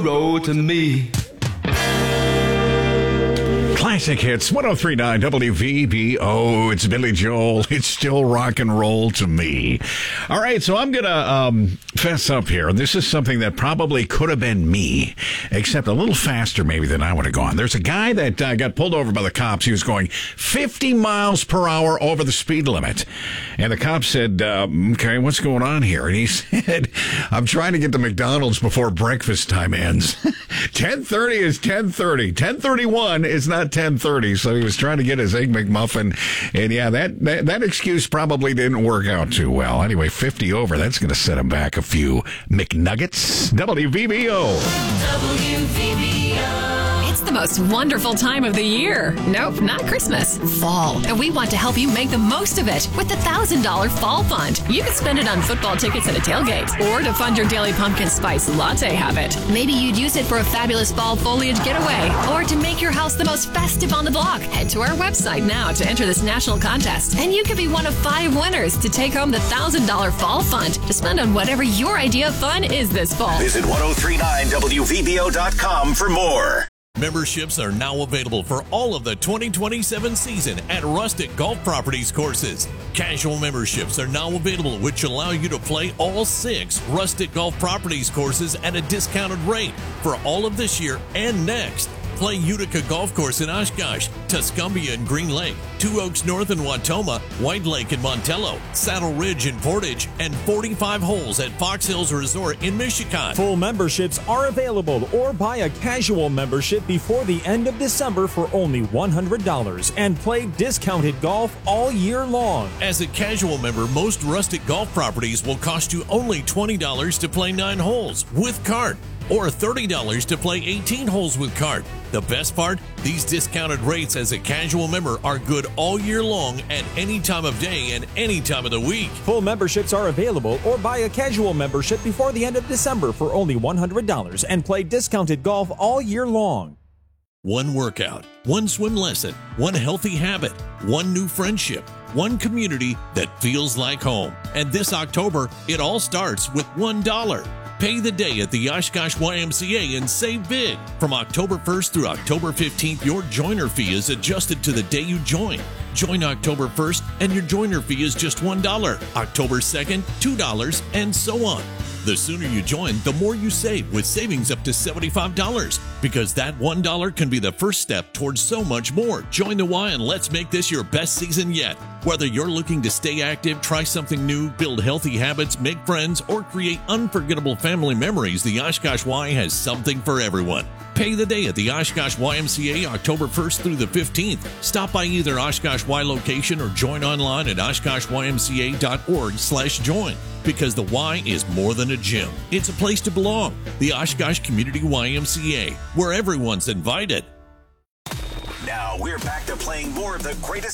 road to me. Classic hits, 103.9 WVBO. It's Billy Joel. It's still rock and roll to me. All right, so I'm going to fess up here. This is something that probably could have been me, except a little faster maybe than I would have gone. There's a guy that got pulled over by the cops. He was going 50 miles per hour over the speed limit. And the cop said, okay, what's going on here? And he said, I'm trying to get to McDonald's before breakfast time ends. 10:30 is 10:30. 10:31 is not 10:30, so he was trying to get his Egg McMuffin, and yeah, that excuse probably didn't work out too well. Anyway, 50 over, that's going to set him back a few McNuggets. WVBO. It's the most wonderful time of the year. Nope, not Christmas. Fall. And we want to help you make the most of it with the $1,000 Fall Fund. You can spend it on football tickets at a tailgate or to fund your daily pumpkin spice latte habit. Maybe you'd use it for a fabulous fall foliage getaway or to make your house the most festive on the block. Head to our website now to enter this national contest, and you could be one of 5 winners to take home the $1,000 Fall Fund to spend on whatever your idea of fun is this fall. Visit 1039WVBO.com for more. Memberships are now available for all of the 2027 season at Rustic Golf Properties courses. Casual memberships are now available, which allow you to play all 6 Rustic Golf Properties courses at a discounted rate for all of this year and next. Play Utica Golf Course in Oshkosh, Tuscumbia and Green Lake, Two Oaks North in Watoma, White Lake in Montello, Saddle Ridge in Portage, and 45 holes at Fox Hills Resort in Michigan. Full memberships are available, or buy a casual membership before the end of December for only $100 and play discounted golf all year long. As a casual member, most Rustic Golf Properties will cost you only $20 to play 9 holes with cart, or $30 to play 18 holes with cart. The best part? These discounted rates as a casual member are good all year long at any time of day and any time of the week. Full memberships are available, or buy a casual membership before the end of December for only $100 and play discounted golf all year long. One workout, one swim lesson, one healthy habit, one new friendship, one community that feels like home. And this October, it all starts with $1. Pay the day at the Oshkosh YMCA and save big. From October 1st through October 15th, your joiner fee is adjusted to the day you join. Join October 1st and your joiner fee is just $1. October 2nd, $2, and so on. The sooner you join, the more you save, with savings up to $75. Because that $1 can be the first step towards so much more. Join the Y and let's make this your best season yet. Whether you're looking to stay active, try something new, build healthy habits, make friends, or create unforgettable family memories, the Oshkosh Y has something for everyone. Pay the day at the Oshkosh YMCA October 1st through the 15th. Stop by either Oshkosh Y location or join online at oshkoshymca.org/join. Because the Y is more than a gym. It's a place to belong. The Oshkosh Community YMCA, where everyone's invited. Now we're back to playing more of the greatest